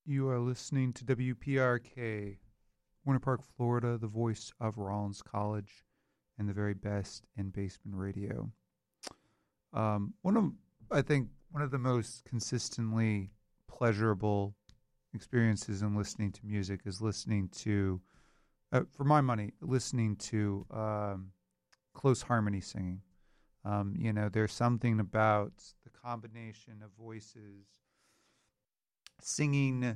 You are listening to WPRK, Winter Park, Florida, the voice of Rollins College, and the very best in basement radio. One of, I think, one of the most consistently pleasurable experiences in listening to music is listening to, for my money, listening to close harmony singing. There's something about the combination of voices singing,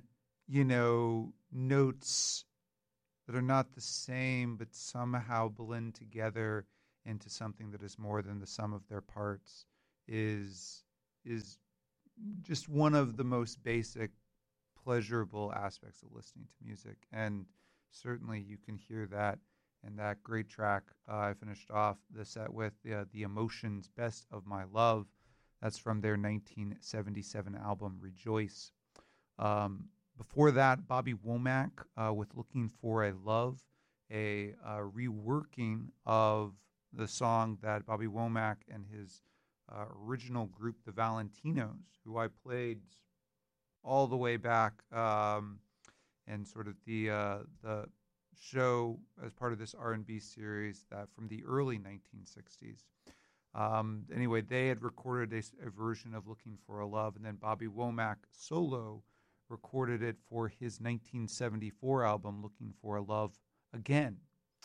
notes that are not the same but somehow blend together into something that is more than the sum of their parts is just one of the most basic pleasurable aspects of listening to music. And certainly you can hear that in that great track I finished off the set with, the Emotions Best of My Love. That's from their 1977 album Rejoice. Before that, Bobby Womack with Looking for a Love, a reworking of the song that Bobby Womack and his original group, the Valentinos, who I played all the way back and sort of the show as part of this R&B series that from the early 1960s. Anyway, they had recorded a version of Looking for a Love, and then Bobby Womack solo recorded it for his 1974 album, Looking for a Love Again.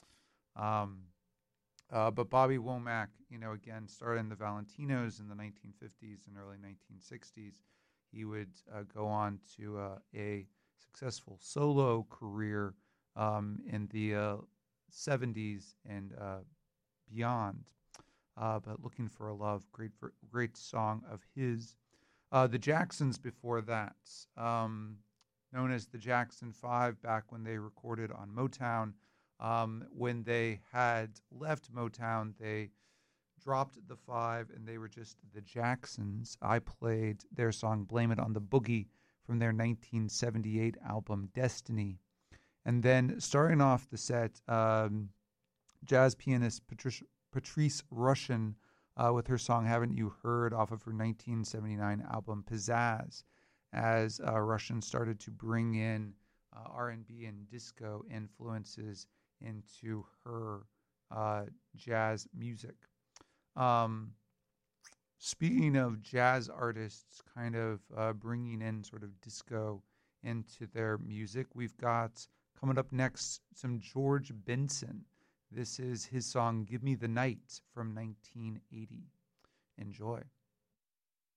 But Bobby Womack, again, started in the Valentinos in the 1950s and early 1960s. He would go on to a successful solo career in the 70s and beyond. But Looking for a Love, great song of his. The Jacksons before that, known as the Jackson 5, back when they recorded on Motown. When they had left Motown, they dropped the 5 and they were just the Jacksons. I played their song Blame It on the Boogie from their 1978 album Destiny. And then starting off the set, jazz pianist Patrice Rushen with her song Haven't You Heard off of her 1979 album Pizzazz, as Rushen started to bring in R&B and disco influences into her jazz music. Speaking of jazz artists kind of bringing in sort of disco into their music, we've got coming up next some George Benson. This is his song Give Me the Night from 1980. Enjoy.